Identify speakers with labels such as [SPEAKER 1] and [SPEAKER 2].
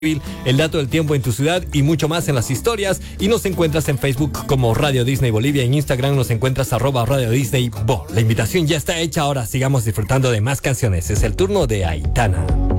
[SPEAKER 1] el dato del tiempo en tu ciudad y mucho más en las historias. Y nos encuentras en Facebook como Radio Disney Bolivia. En Instagram nos encuentras @Radio Disney Bo. La invitación ya está hecha, ahora sigamos disfrutando de más canciones. Es el turno de Aitana.